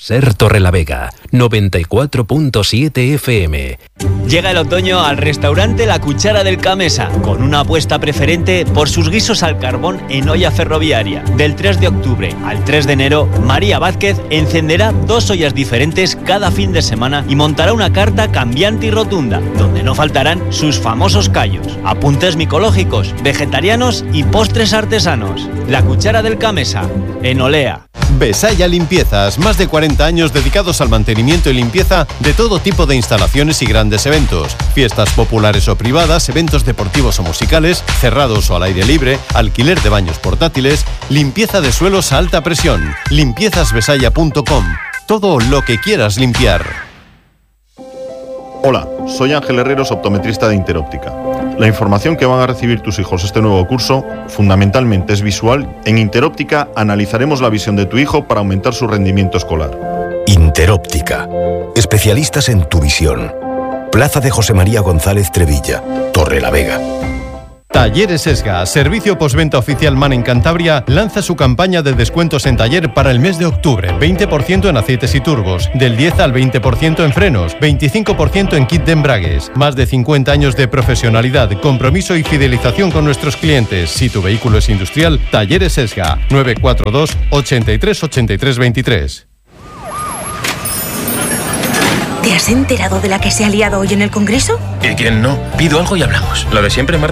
Ser Torrelavega, 94.7 FM. Llega el otoño al restaurante La Cuchara del Camesa, con una apuesta preferente por sus guisos al carbón en olla ferroviaria. Del 3 de octubre al 3 de enero, María Vázquez encenderá 2 ollas diferentes cada fin de semana y montará una carta cambiante y rotunda, donde no faltarán sus famosos callos, apuntes micológicos, vegetarianos y postres artesanos. La Cuchara del Camesa, en Olea. Besaya Limpiezas, más de 40 años dedicados al mantenimiento y limpieza de todo tipo de instalaciones y grandes eventos, fiestas populares o privadas, eventos deportivos o musicales, cerrados o al aire libre, alquiler de baños portátiles, limpieza de suelos a alta presión, limpiezasbesaya.com, todo lo que quieras limpiar. Hola, soy Ángel Herreros, optometrista de Interóptica. La información que van a recibir tus hijos este nuevo curso, fundamentalmente es visual. En Interóptica analizaremos la visión de tu hijo para aumentar su rendimiento escolar. Interóptica. Especialistas en tu visión. Plaza de José María González Trevilla, Torrelavega. Talleres Esga, servicio postventa oficial MAN en Cantabria, lanza su campaña de descuentos en taller para el mes de octubre. 20% en aceites y turbos, del 10 al 20% en frenos, 25% en kit de embragues. Más de 50 años de profesionalidad, compromiso y fidelización con nuestros clientes. Si tu vehículo es industrial, Talleres Esga, 942 83 83 23. ¿Te has enterado de la que se ha liado hoy en el Congreso? ¿Y quién no? Pido algo y hablamos. Lo de siempre, Marta.